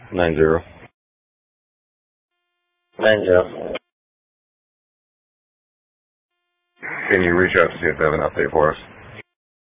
90. 90. Can you reach out to see if they have an update for us?